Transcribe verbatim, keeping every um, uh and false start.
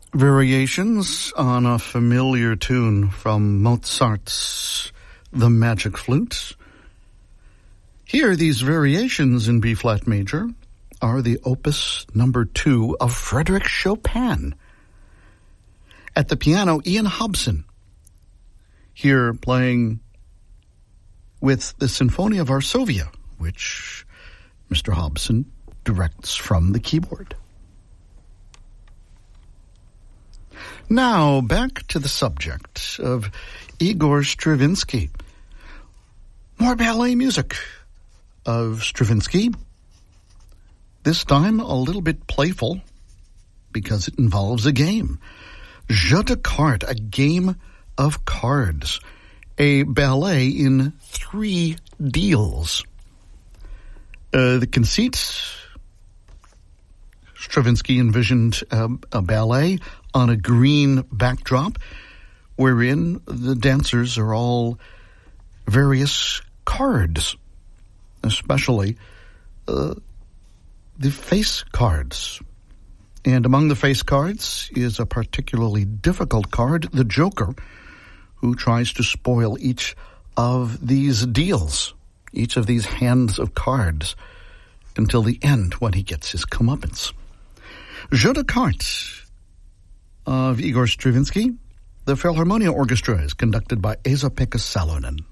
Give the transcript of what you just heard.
Variations on a familiar tune from Mozart's The Magic Flute. Here, these variations in B-flat major are the opus number two of Frédéric Chopin. At the piano, Ian Hobson, here playing with the Sinfonia Varsovia, which Mister Hobson directs from the keyboard. Now, back to the subject of Igor Stravinsky. More ballet music of Stravinsky. This time a little bit playful because it involves a game. Jeu de cartes, a game of cards. A ballet in three deals. Uh, the conceit, Stravinsky envisioned uh, a ballet on a green backdrop wherein the dancers are all various cards, especially uh, the face cards. And among the face cards is a particularly difficult card, the Joker, who tries to spoil each of these deals, each of these hands of cards, until the end when he gets his comeuppance. Jeu de cartes of Igor Stravinsky. The Philharmonia Orchestra is conducted by Esa-Pekka Salonen.